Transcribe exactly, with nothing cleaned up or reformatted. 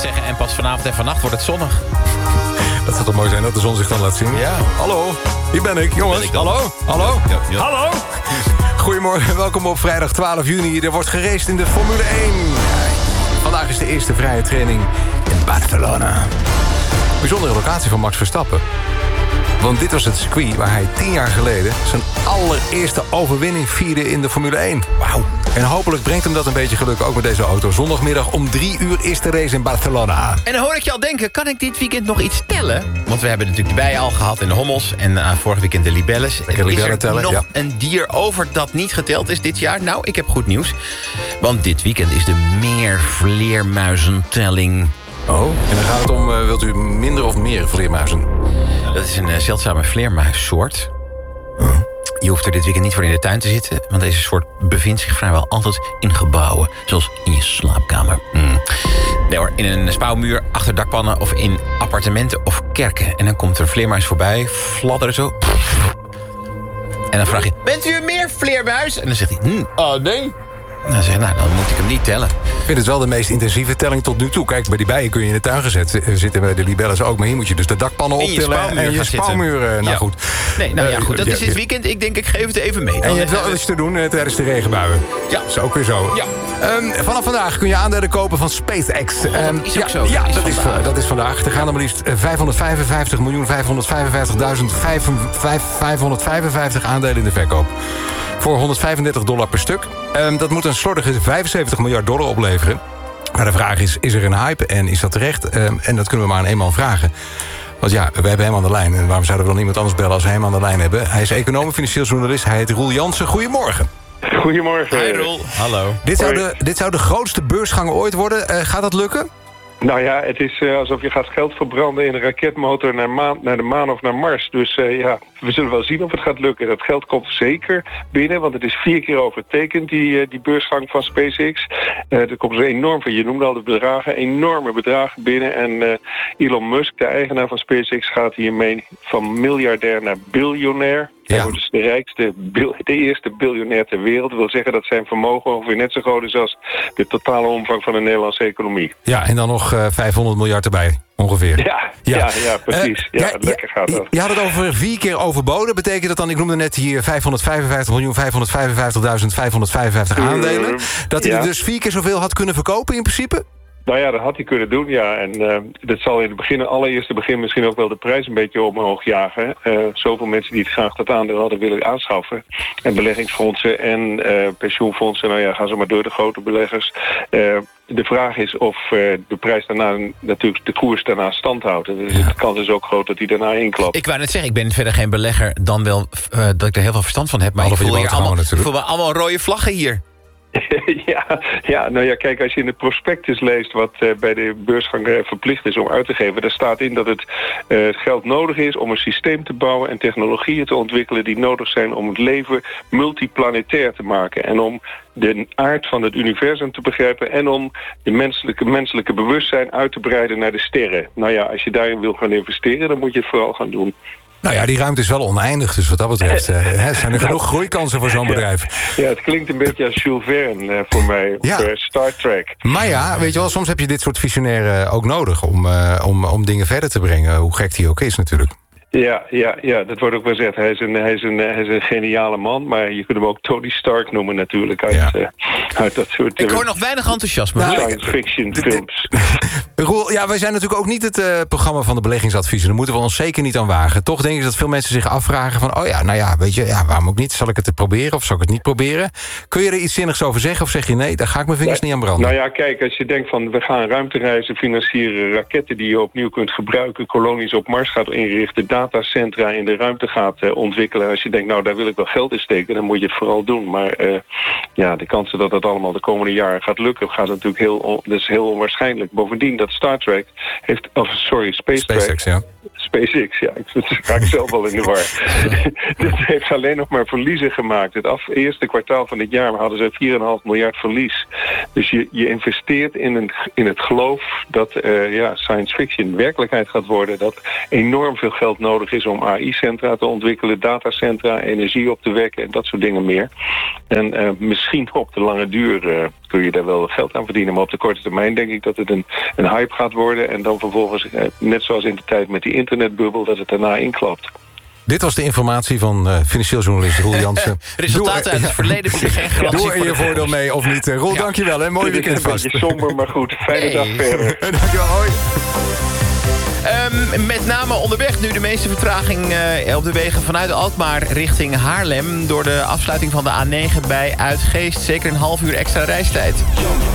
zeggen, en pas vanavond en vannacht wordt het zonnig. Dat zou toch mooi zijn dat de zon zich dan laat zien? Ja. Hallo, hier ben ik, jongens. Ben ik dan. Hallo, hallo, Ja, ja. hallo. Goedemorgen, welkom op vrijdag twaalf juni. Er wordt geraced in de Formule één. Vandaag is de eerste vrije training in Barcelona. Bijzondere locatie van Max Verstappen. Want dit was het circuit waar hij tien jaar geleden zijn allereerste overwinning vierde in de Formule één. Wauw. En hopelijk brengt hem dat een beetje geluk ook met deze auto. Zondagmiddag om drie uur is de race in Barcelona. En dan hoor ik je al denken, kan ik dit weekend nog iets tellen? Want we hebben natuurlijk de bijen al gehad en de hommels. En uh, vorig weekend de libelles. Lekker libellen is er tellen, nog ja. een dier over dat niet geteld is dit jaar? Nou, ik heb goed nieuws. Want dit weekend is de meervleermuizentelling. Oh, en dan gaat het om, uh, wilt u minder of meer vleermuizen? Dat is een uh, zeldzame vleermuissoort. Huh? Je hoeft er dit weekend niet voor in de tuin te zitten, want deze soort bevindt zich vrijwel altijd in gebouwen. Zoals in je slaapkamer. Mm. Nee hoor, in een spouwmuur, achter dakpannen of in appartementen of kerken. En dan komt er een vleermuis voorbij, fladderen zo. En dan vraag je, bent u een meervleermuis? En dan zegt hij, hm, oh nee. En dan zeg je, nou, dan moet ik hem niet tellen. Ik vind het wel de meest intensieve telling tot nu toe. Kijk, bij die bijen kun je in de tuin gezet zitten, bij de libelles ook. Maar hier moet je dus de dakpannen In je optillen spouwmuur en je gaan spouwmuur. Uh, nou ja. goed. Nee, nou ja, goed. Dat Uh, is dit weekend. Ik denk, ik geef het even mee. En je hebt wel iets te doen uh, tijdens de regenbuien. Ja. Dat is ook weer zo. Ja. Um, vanaf vandaag kun je aandelen kopen van SpaceX. Oh, Um, is ook ja, zo. Ja, Dat is dat, is, vandaag. dat is vandaag. Er gaan er maar liefst vijfhonderdvijfenvijftig miljoen vijfhonderdvijfenvijftigduizend vijfhonderdvijfenvijftig aandelen in de verkoop. Voor honderdvijfendertig dollar per stuk. Um, dat moet een slordige vijfenzeventig miljard dollar opleveren. Maar de vraag is, is er een hype en is dat terecht? Um, en dat kunnen we maar aan één man vragen. Want ja, we hebben hem aan de lijn. En waarom zouden we dan iemand anders bellen als we hem aan de lijn hebben? Hij is econoom en financieel journalist. Hij heet Roel Jansen. Goedemorgen. Goedemorgen. Hi Roel. Hallo. Dit zou, de, dit zou de grootste beursgang ooit worden. Uh, gaat dat lukken? Nou ja, het is uh, alsof je gaat geld verbranden in een raketmotor naar, maan, naar de maan of naar Mars. Dus uh, ja, we zullen wel zien of het gaat lukken. Dat geld komt zeker binnen, want het is vier keer overtekend, die, uh, die beursgang van SpaceX. Uh, er komt er enorm van, je noemde al de bedragen, enorme bedragen binnen. En uh, Elon Musk, de eigenaar van SpaceX, gaat hiermee van miljardair naar biljonair. Hij Ja. wordt dus de rijkste, bil, de eerste biljonair ter wereld. Dat wil zeggen dat zijn vermogen ongeveer net zo groot is als de totale omvang van de Nederlandse economie. Ja, en dan nog uh, vijfhonderd miljard erbij, ongeveer. Ja, ja. ja, ja precies. Uh, ja, ja, lekker gaat dat. Je had het over vier keer overboden. Betekent dat dan, ik noemde net hier vijfhonderdvijfenvijftig miljoen vijfhonderdvijfenvijftigduizend vijfhonderdvijfenvijftig aandelen. Dat hij ja. er dus vier keer zoveel had kunnen verkopen in principe? Nou ja, dat had hij kunnen doen, ja. En uh, dat zal in het begin, allereerste begin misschien ook wel de prijs een beetje omhoog jagen. Uh, zoveel mensen die het graag dat aandeel hadden willen aanschaffen. En beleggingsfondsen en uh, pensioenfondsen, nou ja, gaan ze maar door, de grote beleggers. Uh, de vraag is of uh, de prijs daarna, natuurlijk de koers daarna stand houdt. Dus Ja. de kans is ook groot dat hij daarna inklapt. Ik wou net zeggen, ik ben verder geen belegger, dan wel uh, dat ik er heel veel verstand van heb. Maar ik Behalve voel, je hier boterhammen allemaal, ik natuurlijk. voel wel allemaal rode vlaggen hier. ja, ja, nou ja, kijk, als je in de prospectus leest wat uh, bij de beursgang uh, verplicht is om uit te geven, daar staat in dat het uh, geld nodig is om een systeem te bouwen en technologieën te ontwikkelen die nodig zijn om het leven multiplanetair te maken en om de aard van het universum te begrijpen en om de menselijke, menselijke bewustzijn uit te breiden naar de sterren. Nou ja, als je daarin wil gaan investeren, dan moet je het vooral gaan doen. Nou ja, die ruimte is wel oneindig, dus wat dat betreft uh, hè, zijn er genoeg groeikansen voor zo'n bedrijf. Ja, het klinkt een beetje als Jules Verne uh, voor mij, of Ja. uh, Star Trek. Maar ja, weet je wel, soms heb je dit soort visionairen ook nodig om, uh, om, om dingen verder te brengen, hoe gek die ook is natuurlijk. Ja, ja, ja, dat wordt ook wel gezegd. Hij is, een, hij, is een, hij is een geniale man, maar je kunt hem ook Tony Stark noemen natuurlijk uit, Ja. uh, uit dat soort Ik uh, hoor nog weinig enthousiasme. Nou, Roel. science fiction films. Roel, ja, wij zijn natuurlijk ook niet het uh, programma van de beleggingsadviezen. Daar moeten we ons zeker niet aan wagen. Toch denk ik dat veel mensen zich afvragen van, oh ja, nou ja, weet je, ja, waarom ook niet? Zal ik het proberen of zal ik het niet proberen? Kun je er iets zinnigs over zeggen of zeg je nee, daar ga ik mijn vingers Nee, niet aan branden? Nou ja, kijk, als je denkt van we gaan ruimtereizen financieren, raketten die je opnieuw kunt gebruiken, kolonies op Mars gaat inrichten, datacentra in de ruimte gaat uh, ontwikkelen. Als je denkt, nou daar wil ik wel geld in steken, dan moet je het vooral doen. Maar uh, ja, de kansen dat dat allemaal de komende jaren gaat lukken, gaat natuurlijk heel, on, dat is heel onwaarschijnlijk. Bovendien, dat Star Trek heeft, of sorry, Space Trek, SpaceX, ja. SpaceX, ja. Ik raak zelf wel in de war. Dit heeft alleen nog maar verliezen gemaakt. Het af, eerste kwartaal van dit jaar hadden ze vier komma vijf miljard verlies. Dus je, je investeert in, een, in het geloof dat uh, ja, science fiction werkelijkheid gaat worden. Dat enorm veel geld nodig is om A I-centra te ontwikkelen, datacentra, energie op te wekken en dat soort dingen meer. En uh, misschien op de lange duur uh, kun je daar wel geld aan verdienen. Maar op de korte termijn denk ik dat het een, een hype gaat worden. En dan vervolgens, uh, net zoals in de tijd met die internetbubbel, dat het daarna inklapt. Dit was de informatie van uh, financieel journalist Roel Jansen. Resultaten uit het verleden bieden geen garantie. Doe er je voordeel mee of niet. Roel, ja. Dankjewel. Hè? Mooi weekend vast. Een beetje somber, maar goed. Fijne hey. dag verder. Dankjewel. Hoi. Um, met name onderweg nu de meeste vertraging uh, op de wegen vanuit Alkmaar richting Haarlem. Door de afsluiting van de A negen bij Uitgeest. Zeker een half uur extra reistijd.